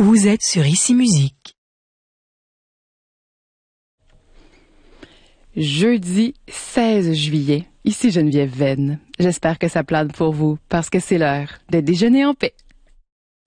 Vous êtes sur Ici Musique. Jeudi 16 juillet, ici Geneviève Venn. J'espère que ça plane pour vous parce que c'est l'heure de déjeuner en paix.